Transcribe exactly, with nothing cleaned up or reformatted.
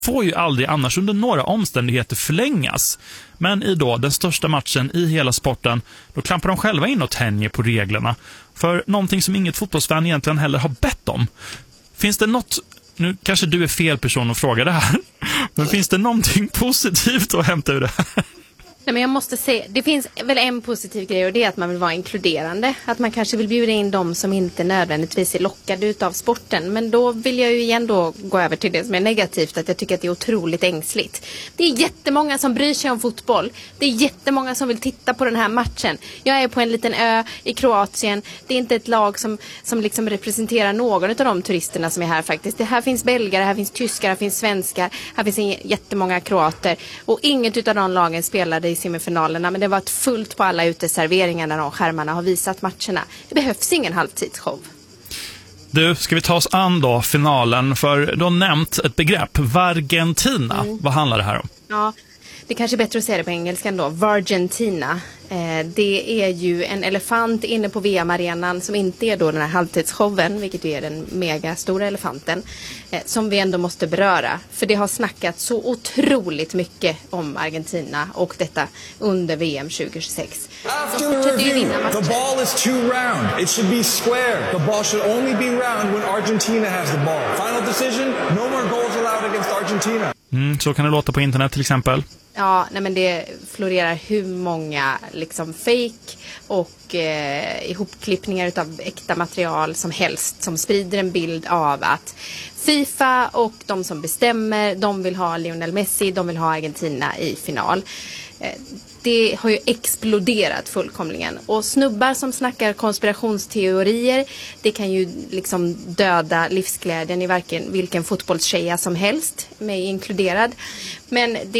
får ju aldrig annars under några omständigheter förlängas. Men i då den största matchen i hela sporten, då klampar de själva in och tänjer på reglerna. För någonting som inget fotbollsfan egentligen heller har bett om. Finns det något, nu kanske du är fel person att fråga det här, men finns det någonting positivt att hämta ur det här? Nej, men jag måste säga, det finns väl en positiv grej, och det är att man vill vara inkluderande. Att man kanske vill bjuda in de som inte nödvändigtvis är lockade utav sporten. Men då vill jag ju igen då gå över till det som är negativt, att jag tycker att det är otroligt ängsligt. Det är jättemånga som bryr sig om fotboll. Det är jättemånga som vill titta på den här matchen. Jag är på en liten ö i Kroatien. Det är inte ett lag som, som liksom representerar någon av de turisterna som är här faktiskt. Det här finns belgare, här finns tyskar, här finns svenskar, här finns jättemånga kroater. Och inget utav de lagen spelade i semifinalerna, men det var ett fullt på alla uteserveringar när de skärmarna har visat matcherna. Det behövs ingen halvtidsshow. Du, ska vi ta oss an då finalen, för du har nämnt ett begrepp, Vargentina. Mm. Vad handlar det här om? Ja, det är kanske är bättre att säga det på engelska ändå. Vargentina. Eh, det är ju en elefant inne på V M-arenan som inte är då den här halvtidsshowen, vilket är den mega stora elefanten, eh, som vi ändå måste beröra. För det har snackat så otroligt mycket om Argentina och detta under V M tjugohundratjugosex. After review, the ball is too round. It should be square. The ball should only be round when Argentina has the ball. Final decision, no more goals allowed against Argentina. Mm, så kan det låta på internet till exempel. Ja, nej men det florerar hur många liksom fake och eh, ihopklippningar utav äkta material som helst som sprider en bild av att FIFA och de som bestämmer, de vill ha Lionel Messi, de vill ha Argentina i final. Eh, det har ju exploderat fullkomligen. Och snubbar som snackar konspirationsteorier, det kan ju liksom döda livsglädjen i varken, vilken fotbollstjeja som helst, mig inkluderad. Men det